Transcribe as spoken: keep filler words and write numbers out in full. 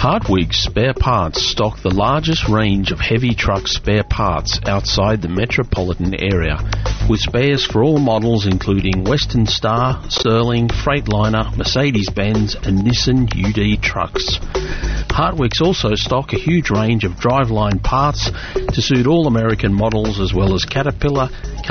Hartwig Spare Parts stock the largest range of heavy truck spare parts outside the metropolitan area, with spares for all models including Western Star, Sterling, Freightliner, Mercedes-Benz and Nissan U D trucks. Hartwigs also stock a huge range of driveline parts to suit all American models as well as Caterpillar,